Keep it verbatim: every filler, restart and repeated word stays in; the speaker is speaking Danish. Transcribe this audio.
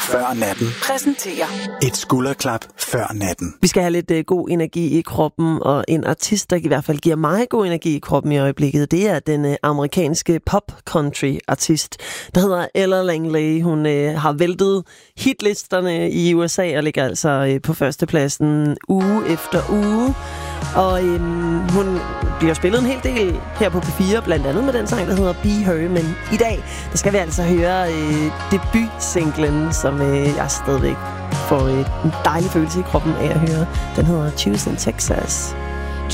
før natten præsenterer et skulderklap før natten. Vi skal have lidt uh, god energi i kroppen, og en artist, der i hvert fald giver mig god energi i kroppen i øjeblikket, det er den uh, amerikanske pop-country-artist, der hedder Ella Langley. Hun uh, har væltet hitlisterne i U S A og ligger altså uh, på førstepladsen uge efter uge. Og øhm, hun bliver spillet en hel del her på P fire, blandt andet med den sang, der hedder Be Her. Men i dag, der skal vi altså høre øh, debutsinglen, som øh, jeg stadigvæk får øh, en dejlig følelse i kroppen af at høre. Den hedder Tuesday in Texas.